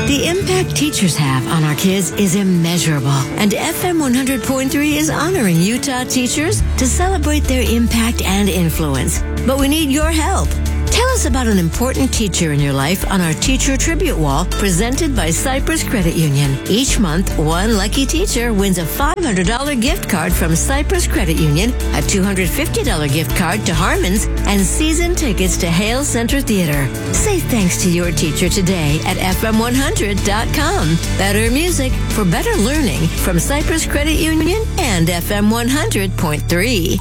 The impact teachers have on our kids is immeasurable, and FM 100.3 is honoring Utah teachers to celebrate their impact and influence. But we need your help. Tell us about an important teacher in your life on our Teacher Tribute Wall presented by Cypress Credit Union. Each month, one lucky teacher wins a $500 gift card from Cypress Credit Union, a $250 gift card to Harmon's, and season tickets to Hale Center Theater. Say thanks to your teacher today at FM100.com. Better music for better learning from Cypress Credit Union and FM 100.3.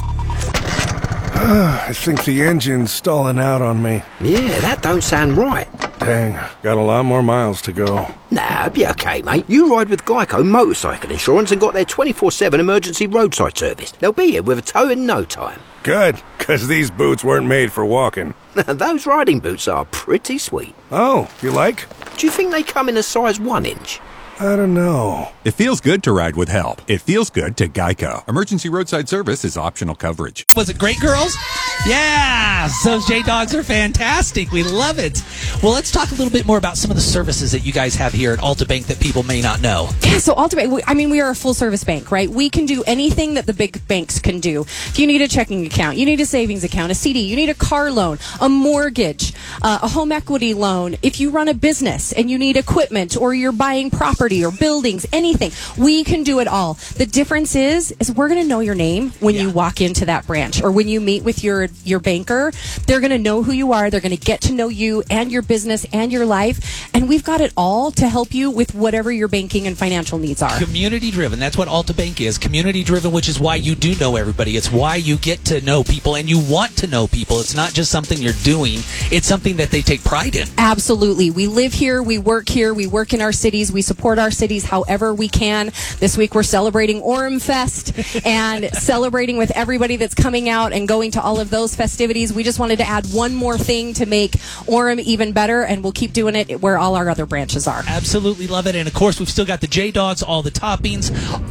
I think the engine's stalling out on me. Yeah, that don't sound right. Dang, got a lot more miles to go. Nah, it'll be okay, mate. You ride with Geico Motorcycle Insurance and got their 24/7 emergency roadside service. They'll be here with a tow in no time. Good, because these boots weren't made for walking. Those riding boots are pretty sweet. Oh, you like? Do you think they come in a size 1 inch? I don't know. It feels good to ride with help. It feels good to Geico. Emergency roadside service is optional coverage. Was it great, girls? Yeah, those J-Dogs are fantastic. We love it. Well, let's talk a little bit more about some of the services that you guys have here at Alta Bank that people may not know. Yeah, so Alta Bank, we are a full-service bank, right? We can do anything that the big banks can do. If you need a checking account, you need a savings account, a CD, you need a car loan, a mortgage, a home equity loan. If you run a business and you need equipment or you're buying property or buildings, anything, we can do it all. The difference is we're going to know your name when you walk into that branch or when you meet with your banker. They're going to know who you are. They're going to get to know you and your business and your life. And we've got it all to help you with whatever your banking and financial needs are. Community driven. That's what Alta Bank is. Community driven, which is why you do know everybody. It's why you get to know people and you want to know people. It's not just something you're doing. It's something that they take pride in. Absolutely. We live here. We work here. We work in our cities. We support our cities however we can. This week we're celebrating Orem Fest and celebrating with everybody that's coming out and going to all of those festivities. We just wanted to add one more thing to make Orem even better, and we'll keep doing it where all our other branches are. Absolutely love it. And of course, we've still got the J-Dogs, all the toppings,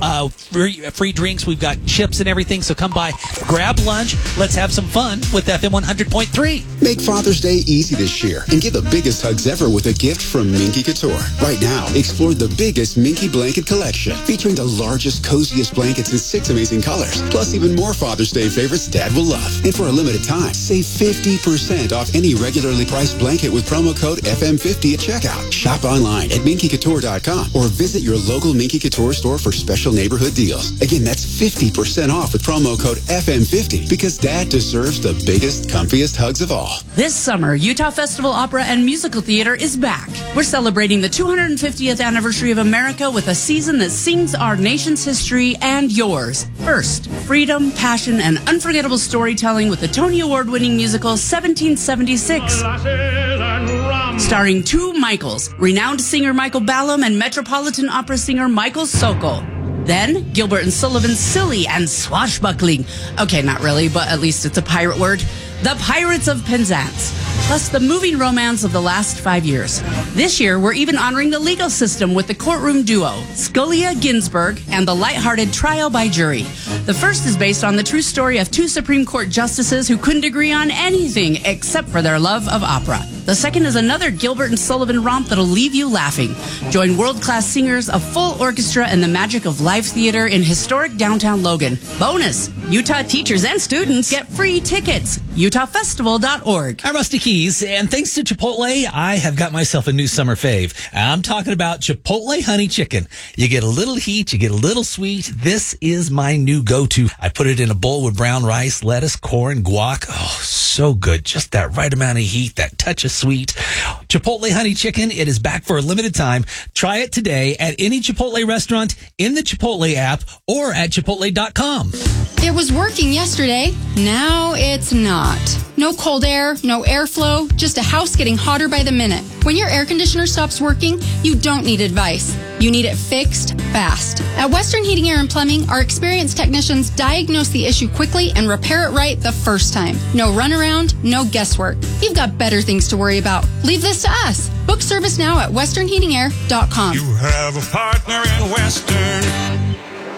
free drinks. We've got chips and everything. So come by, grab lunch. Let's have some fun with FM 100.3. Make Father's Day easy this year and get the biggest hugs ever with a gift from Minky Couture. Right now, explore the biggest Minky blanket collection featuring the largest, coziest blankets in 6 amazing colors, plus even more Father's Day favorites Dad will love. And for a limited time, save 50% off any regularly priced blanket with promo code FM50 at checkout. Shop online at minkycouture.com or visit your local Minky Couture store for special neighborhood deals. Again, that's 50% off with promo code FM50 because Dad deserves the biggest, comfiest hugs of all. This summer, Utah Festival Opera and Musical Theater is back. We're celebrating the 250th anniversary of America with a season that sings our nation's history and yours. First, freedom, passion, and unforgettable storytelling with the Tony Award-winning musical 1776. Starring two Michaels, renowned singer Michael Ballum and Metropolitan Opera singer Michael Sokol. Then, Gilbert and Sullivan's silly and swashbuckling. Okay, not really, but at least it's a pirate word. The Pirates of Penzance. Plus the moving romance of the last 5 years. This year, we're even honoring the legal system with the courtroom duo, Scalia Ginsburg and the lighthearted Trial by Jury. The first is based on the true story of 2 Supreme Court justices who couldn't agree on anything except for their love of opera. The second is another Gilbert and Sullivan romp that'll leave you laughing. Join world-class singers, a full orchestra, and the magic of live theater in historic downtown Logan. Bonus, Utah teachers and students get free tickets. UtahFestival.org. I'm Rusty Keys, and thanks to Chipotle, I have got myself a new summer fave. I'm talking about Chipotle Honey Chicken. You get a little heat, you get a little sweet. This is my new go-to. I put it in a bowl with brown rice, lettuce, corn, guac. Oh, so good. Just that right amount of heat, that touch of sweet. Chipotle Honey Chicken, it is back for a limited time. Try it today at any Chipotle restaurant, in the Chipotle app, or at Chipotle.com. It was working yesterday. Now it's not. No cold air, no airflow, just a house getting hotter by the minute. When your air conditioner stops working, you don't need advice. You need it fixed fast. At Western Heating, Air, and Plumbing, our experienced technicians diagnose the issue quickly and repair it right the first time. No runaround, no guesswork. You've got better things to worry about. Leave this to us. Book service now at westernheatingair.com. You have a partner in Western.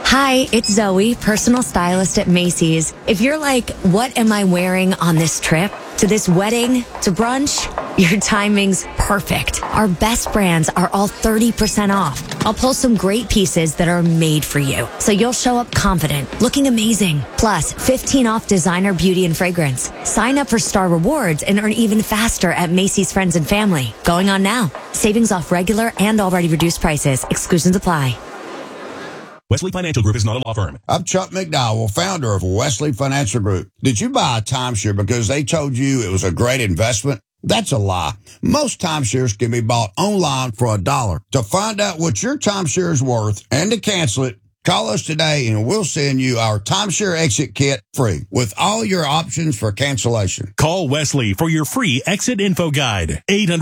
Hi, it's Zoe, personal stylist at Macy's. If you're like, what am I wearing on this trip? To this wedding? To brunch? Your timing's perfect. Our best brands are all 30% off. I'll pull some great pieces that are made for you, so you'll show up confident, looking amazing. Plus, 15 off designer beauty and fragrance. Sign up for Star Rewards and earn even faster at Macy's Friends and Family. Going on now. Savings off regular and already reduced prices. Exclusions apply. Wesley Financial Group is not a law firm. I'm Chuck McDowell, founder of Wesley Financial Group. Did you buy a timeshare because they told you it was a great investment? That's a lie. Most timeshares can be bought online for $1. To find out what your timeshare is worth and to cancel it, call us today and we'll send you our timeshare exit kit free with all your options for cancellation. Call Wesley for your free exit info guide.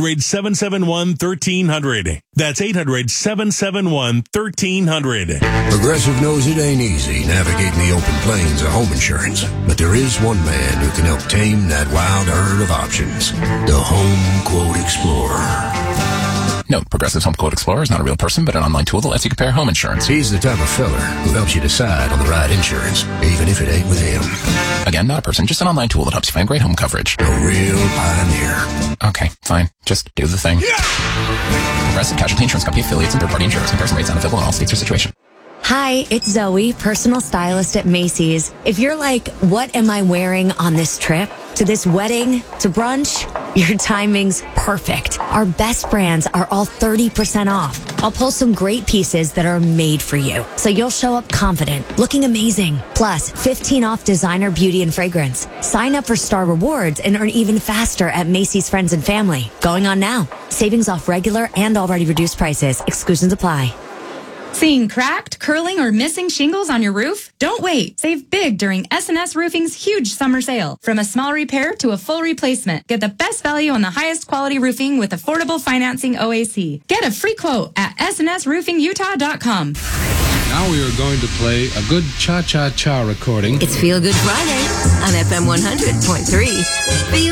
800-771-1300. That's 800-771-1300. Progressive knows it ain't easy navigating the open plains of home insurance, but there is one man who can help tame that wild herd of options. The Home Quote Explorer. Note, Progressive's Home Quote Explorer is not a real person, but an online tool that lets you compare home insurance. He's the type of fella who helps you decide on the right insurance, even if it ain't with him. Again, not a person, just an online tool that helps you find great home coverage. A real pioneer. Okay, fine. Just do the thing. Yeah! Progressive Casualty Insurance Company affiliates and third-party insurers. Comparison rates unavailable in all states or situation. Hi, it's Zoe, personal stylist at Macy's. If you're like, what am I wearing on this trip? To this wedding? To brunch? Your timing's perfect. Our best brands are all 30% off. I'll pull some great pieces that are made for you, so you'll show up confident, looking amazing. Plus, 15 off designer beauty and fragrance. Sign up for Star Rewards and earn even faster at Macy's Friends and Family. Going on now. Savings off regular and already reduced prices. Exclusions apply. Seeing cracked, curling, or missing shingles on your roof? Don't wait. Save big during S&S Roofing's huge summer sale. From a small repair to a full replacement, get the best value on the highest quality roofing with affordable financing OAC. Get a free quote at snsroofingutah.com. Now we are going to play a good cha-cha-cha recording. It's Feel Good Friday on FM 100.3. Feel